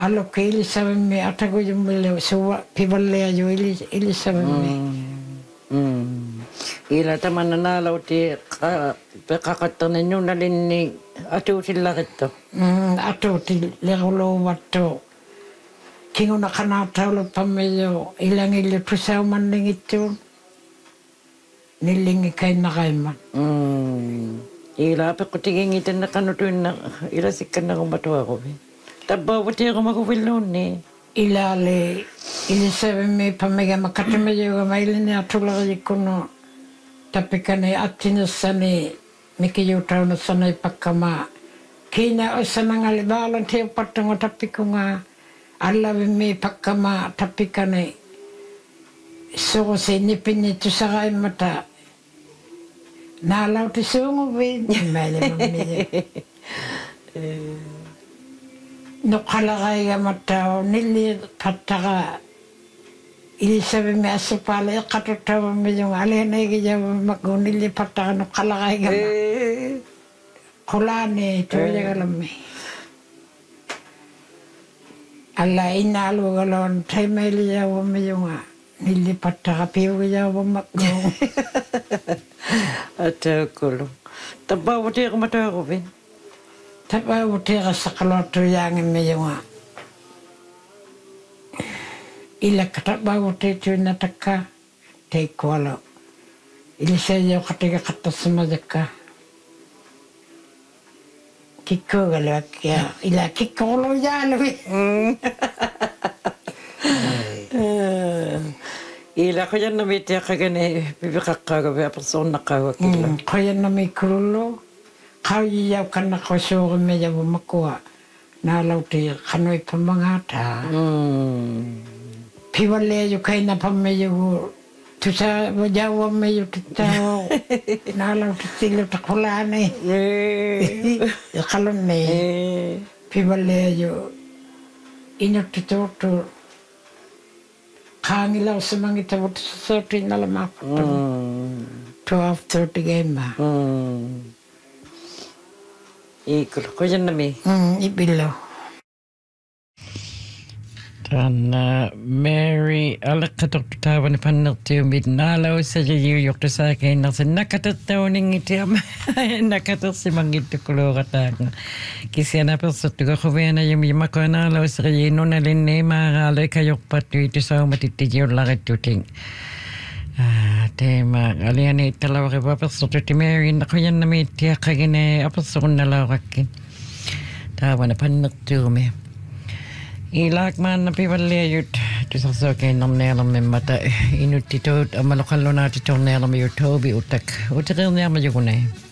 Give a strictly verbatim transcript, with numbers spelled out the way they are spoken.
Alo ke Elisabemme atago jumle suwa pivalle ajo Elisabemme. Mm. Ila tamanana lauti pekakatane nyuna linni atu sillaritto. Mm atu til lerulo watto. Kinguna kanata ulo pameyo ilangile pusau mandingittu. Nilingi kaina kaima. Mm. Ila pekutingin itan nakanutuin ila sikana kumatua ko. Tabba buti ako makupilon ni. Ila le Elisabemme pamega makatameyo mailini atula yikuno. Tapikane atinasane mikiyo tauna sanay pakama. Kina o sanangali balan te patungo tapikunga. Allavemme pakama tapikane. So se nipini tusagai mata. Nalau te sungu we mele mami. No kalagai ga mata nili pataga. Elisabemme asupale katutawa me yung alena gi jawa mago nili pataga no kalagai ga. Kolane toya galame. Alla inalu galon taimeli jawa me yung nili pataga piu gi jawa mago. Atau kulo. Tabba buti ako matua ko bin. Tabba buti ka sakaloto yang me yung ila kataba buti tu nataka te kualo. Ili saya katiga kata sama jaka. Kiko galak ya. Ila kiko lo ya lo. Ila ko yan namit ya kagane bibikaka ka ba person nakawa kila. Ko yan nami kulo. Kau iya kana ko so me ya bumakwa. Na lauti kanoi pamangata. Piwale yo kaina pameyo tusa wajawa meyo tao na lauti silo takulane. Ya kalone. Piwale yo inyo tutoto. Kangila semangita buat sesuatu dalam apa? Twelve thirty game bah. Ikut kau jangan mi. Hmm, ibilo. Dan Mary alakatok tawan panerti umid nalaw sa jiyo yok sa akin nasa nakatataw ning itiam nakatat si mangito kulo katang kisya na perso tuga khuwe na yung yamako nalaw sa jiyo na linne magalay kayok patu ito sa matitiyo lakit tuting tema alian ni talaw ka perso tuti Mary nakuyan na may tiya kagine aperso nalaw kakin tawan panerti umid Ilak man na piwaliyut tu sa kay nam nelam mata inutito malokalo na tito nelam yutobi utak utak nelam yugune